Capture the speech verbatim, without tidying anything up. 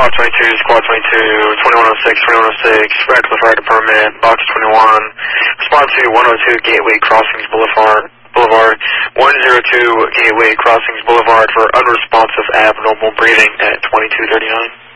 five twenty-two, Squad twenty-two, twenty-one oh six, twenty-one oh six, Radcliffe Fire Department, Box twenty-one, Respond to one oh two Gateway Crossings Boulevard, Boulevard, one oh two Gateway Crossings Boulevard for unresponsive abnormal breathing at twenty-two thirty-nine.